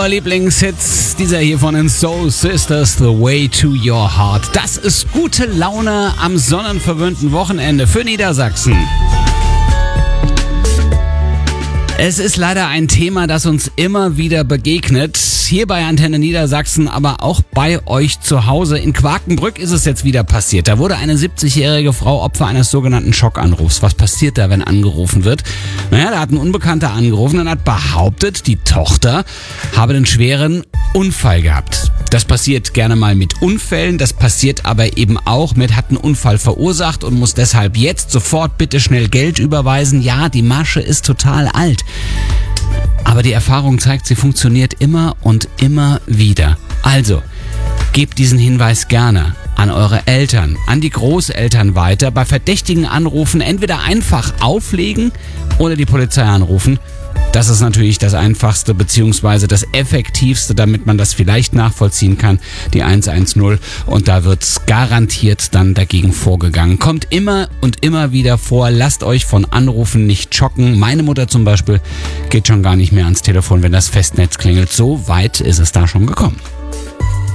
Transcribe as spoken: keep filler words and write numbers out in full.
eurer Lieblingshits. Dieser hier von den Soul Sisters, The Way to Your Heart. Das ist gute Laune am sonnenverwöhnten Wochenende für Niedersachsen. Es ist leider ein Thema, das uns immer wieder begegnet. Hier bei Antenne Niedersachsen, aber auch bei euch zu Hause. In Quakenbrück ist es jetzt wieder passiert. Da wurde eine siebzigjährige Frau Opfer eines sogenannten Schockanrufs. Was passiert da, wenn angerufen wird? Naja, da hat ein Unbekannter angerufen und hat behauptet, die Tochter habe einen schweren Unfall gehabt. Das passiert gerne mal mit Unfällen, das passiert aber eben auch mit, hat einen Unfall verursacht und muss deshalb jetzt sofort bitte schnell Geld überweisen. Ja, die Masche ist total alt. Aber die Erfahrung zeigt, sie funktioniert immer und immer wieder. Also, gebt diesen Hinweis gerne an eure Eltern, an die Großeltern weiter. Bei verdächtigen Anrufen entweder einfach auflegen oder die Polizei anrufen. Das ist natürlich das Einfachste bzw. das Effektivste, damit man das vielleicht nachvollziehen kann, die eins eins null. Und da wird's garantiert dann dagegen vorgegangen. Kommt immer und immer wieder vor, lasst euch von Anrufen nicht schocken. Meine Mutter zum Beispiel geht schon gar nicht mehr ans Telefon, wenn das Festnetz klingelt. So weit ist es da schon gekommen.